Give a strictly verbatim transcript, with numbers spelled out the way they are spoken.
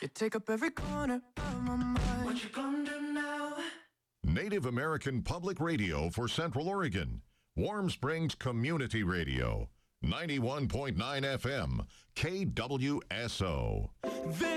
You take up every corner of my mind. What you gonna do now? Native American Public Radio for Central Oregon. Warm Springs Community Radio. ninety-one point nine F M. K W S O.